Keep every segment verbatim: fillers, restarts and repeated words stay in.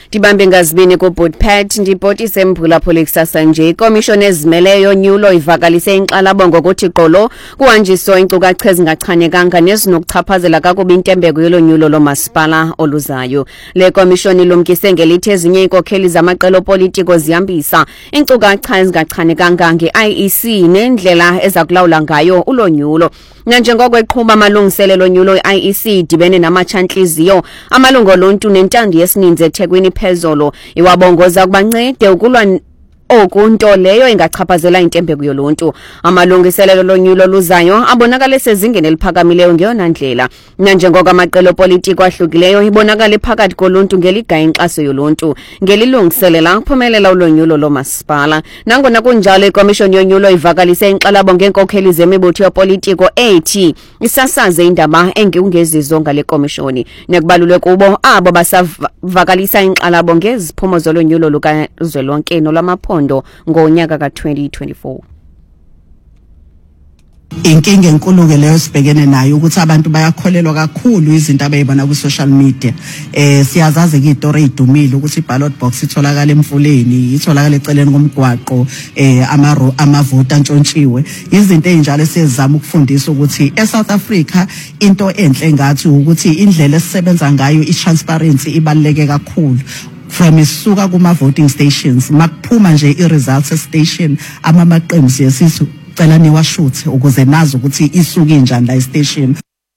Dibambe ngazibini ku Bootpat ndibhoti sembula polikusasa nje ikomishoni ezimeleyo nyulo ivakalise inxalabo ngokuthi qolo kuhanjiswa inkcukacha ezingachanekanga nezinokuchaphazela kakubi intembeko yolonyulo lomasipala oluzayo. Le komishoni lumkise ngelithi ezinye inkokheli zamaqela politiko zihambisa inkcukacha ezingachanekanga nge-I E C nendlela ezakulawula ngayo ulonyulo. Nanjengoko eqhuba amalungiselelo onyulo i-I E C dibene namachanhliziyo amalungu oluntu nentando yesininzi eThekwini phezolo iwabongoza kubancede ukulwa oku nto leyo ingachaphazela intembeko yoluntu. Amalungiselelo lonyulo luzayo abonakala sezingeni eliphakamileyo ngeyona ndlela nanjengoko amaqela politiko ahlukileyo ibonakala phakathi koluntu ngeliga inkxaso yoluntu ngelilungiselela ukuphumelela ulonyulo lomasipala. Nangona kunjalo ikomishoni yonyulo ivakalise inxalabo ngenkokheli zemibutho yopolitiko ethi isasaze indaba engeungezizo ngale komishoni nekubalulwe kubo abo basavakalisa inxalabo ngeziphumo zolonyulo lukazwelonke nolwamaphondo ngonyaka ka twenty twenty-four. Inkinga enkulu ke leyo sibhekene nayo ukuthi abantu bayakholelwa kakhulu izinto abayibona ku social media. Eh siyazazi ke istory idumile ukuthi ballot box itholakala emfuleni, itholakala eceleni komgwaqo, eh ama amavoti antshontshiwe. Izinto ezinjalo siyezama ukufundisa ukuthi eSouth Africa into enhle ngathi ukuthi indlela esisebenza ngayo i-transparency ibaluleke kakhulu. From isuka kuma voting stations makuphuma nje i-results station amamaqembu siyesithi cela niwashuthe ukuze nazi ukuthi isuka injani la e-station.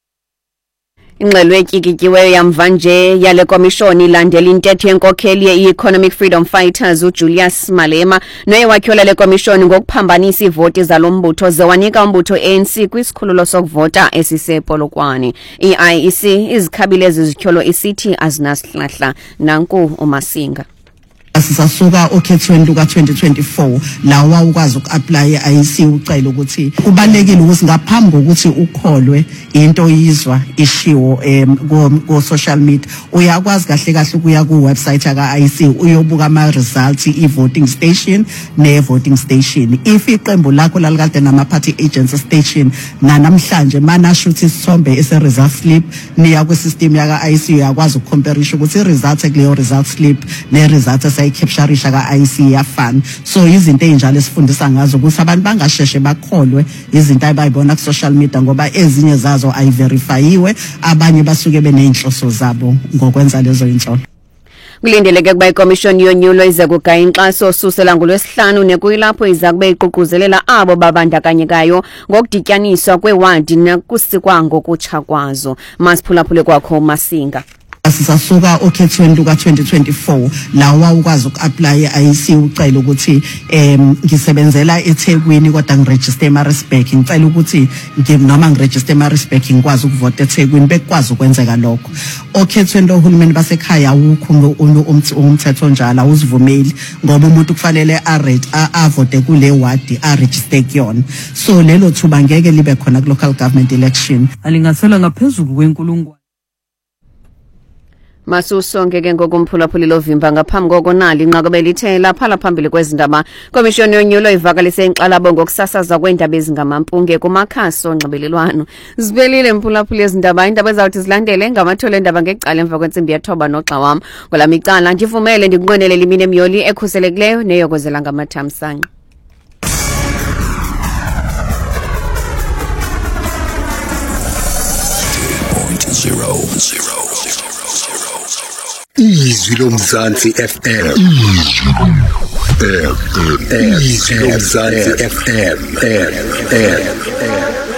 Ingxelo etyikityiweyo yamva nje yale komishoni ilandela intetho yenkokheli ye-Economic Freedom Fighters uJulius Malema noye wakhyola le komishoni ngokuphambanisa ivoti zalombutho zewanika umbutho A N C kwisikhululo sokuvota esisepolokwane. I-I E C izikhabile ezizityholo isithi azinasihlahla nanku uMasinga. Asisasuka okhethweni luka twenty twenty-four lawa ukwazi uku-apply I E C ucela ukuthi kubalekile ukuthi ngaphambi kokuthi ukholwe into yizwa ishiwo em ku social media uyakwazi kahle kahle ukuya ku website aka I E C uyobuka ama results i-voting station ne-voting station. If iqembu lakho lalikade nama party agents station na namhlanje manashuthi isithombe ese result slip niya ku system yaka I E C uyakwazi ukucomparisha ukuthi i-result kuleyo result slip ne-result sayicaptureisha ka I E C yafana. So izinto ezinjalo esifundisa ngazo ukuthi abantu bangasheshe bakholwe izinto abayibona ku social media ngoba ezinye zazo ayiverifyiwe, abanye basuke beneyinhloso zabo ngokwenza lezo inhlolo. Kulindeleke kuba ikomishoni yonyulo ize kugaya inxaso osusela ngolwesihlanu nekuyilapho iza kube iququzelela abo babandakanyekayo ngokudityaniswa kwewadi nakusikwa ngokutsha kwazo. Masiphulaphule kwakho Masinga. Asisasuka okhethweni luka twenty twenty-four lawa ukwazi uku-apply I E C ucela ukuthi em ngisebenzela eThekwini kodwa ngiregister eMaritzburg ngicela ukuthi noma ngiregister eMaritzburg ngikwazi ukuvota eThekwini bekwazi ukwenza lokho. Okhethweni lohulumeni basekhaya awukho umthetho njalo awuzivumeli ngoba umuntu kufanele avote kule ward a-register kuyona. So lelo thuba ngeke libe khona ku local government election. Alingasela ngaphezulu kwenkulungwane. Masusonke ke ngokumphulaphuli lovimba ngaphambi koko nali inqabe lithe lapha phambili kwezindaba komishoni yonyulo ivakalise inxalabo ngokusasaza kwendaba ezingamampunge kumakhasi onxibelelwano. Zibelile mphulaphuli ezindaba indaba ezawuthi zilandele ngamathole endaba ngecala emva kwentsimbi yethoba noxa wam kwelami icala ndivumele ndikunqwenele imini emyoli ekhuselekileyo neyokozela ngamathamsanqa. zero zero Izwi lomzansi F M. Izwi lomzansi F M.